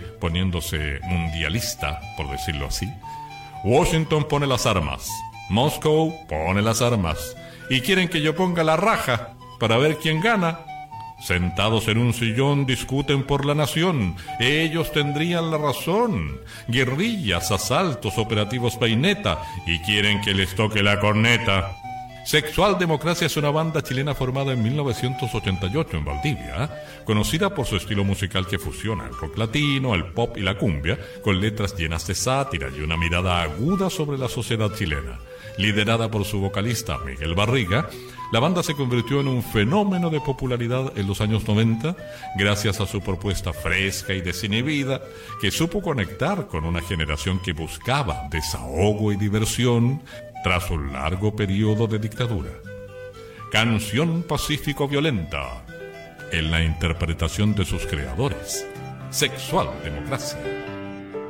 poniéndose mundialista, por decirlo así. Washington pone las armas, Moscú pone las armas, y quieren que yo ponga la raja para ver quién gana. Sentados en un sillón discuten por la nación. Ellos tendrían la razón. Guerrillas, asaltos, operativos peineta, y quieren que les toque la corneta. Sexual Democracia es una banda chilena formada en 1988 en Valdivia, conocida por su estilo musical que fusiona el rock latino, el pop y la cumbia, con letras llenas de sátira y una mirada aguda sobre la sociedad chilena. Liderada por su vocalista Miguel Barriga, la banda se convirtió en un fenómeno de popularidad en los años 90 gracias a su propuesta fresca y desinhibida que supo conectar con una generación que buscaba desahogo y diversión tras un largo periodo de dictadura. Canción pacífico-violenta en la interpretación de sus creadores. Sexual Democracia.